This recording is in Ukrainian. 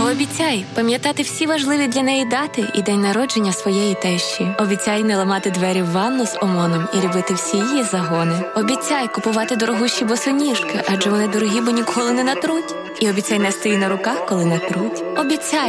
Пообіцяй пам'ятати всі важливі для неї дати і день народження своєї тещі. Обіцяй не ламати двері в ванну з ОМОНом і любити всі її загони. Обіцяй купувати дорогущі босоніжки, адже вони дорогі, бо ніколи не натруть. І обіцяй нести її на руках, коли натруть. Обіцяй